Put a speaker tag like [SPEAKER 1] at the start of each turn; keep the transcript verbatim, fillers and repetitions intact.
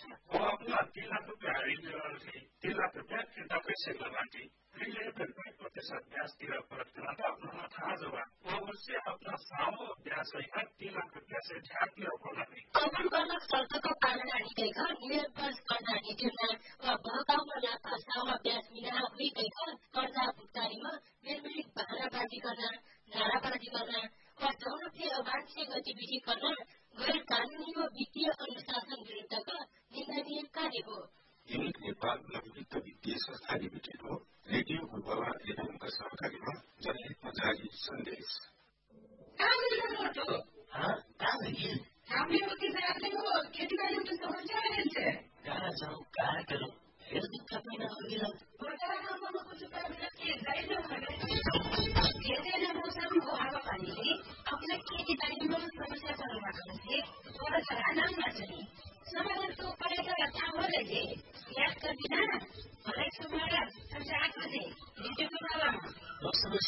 [SPEAKER 1] वो अपना तीन लाख रुपया तीन लाख रुपया फिर्ता कैसे करवाएंगे? पहले फिर प्रतिशत ब्याज तिरेर परत करना अपना था जब वो उससे अपना सामो ब्याज सहित तीन लाख रुपया से झाड़ तिरेर पर्ला नहीं।
[SPEAKER 2] कमल गर्न शर्तको पालना निकैका निर्भर कर्जा नितिमा वा बहकाउमा लाग्दा सामो ब्याज मिला हुइकैका कर्जा भुक्तानीमा निर्मित बहानाबाजी गर्न, नाराबाजी गर्न वा जनप्रिय अवांछनीय गतिविधि गर्न गैर कानूनी व वित्तीय अनुशासन विरुद्धका निन्दनीय कार्य हो।
[SPEAKER 3] युनिक नेपाल लघुवित्त वित्तीय संस्था लिमिटेड हो। रेडियो बुलबुला एफएमका सहकारीमा जनहितमा जारी सन्देश।
[SPEAKER 4] हामीले किसानहरूको खेतीबारीको समस्या रहेछ।
[SPEAKER 2] कहाँ जाउँ कहाँ गरौँ हेर्दै थप्दैन अघिल्लो
[SPEAKER 4] बजारमा कुछ पाइन्छ के जाइलो भने यसैले मौसम हो हावापानीले आफ्ना खेतीबारीमा समस्या पर्न सक्छ। तर सराहना चाहिँ समाधानको उपाय त थाहा हो रहे याद बिना